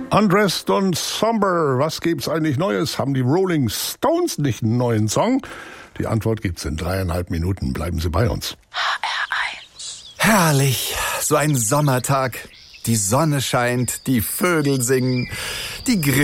Undressed und Somber. Was gibt's eigentlich Neues? Haben die Rolling Stones nicht einen neuen Song? Die Antwort gibt's in 3,5 Minuten. Bleiben Sie bei uns. HR1. Herrlich. So ein Sommertag. Die Sonne scheint, die Vögel singen, die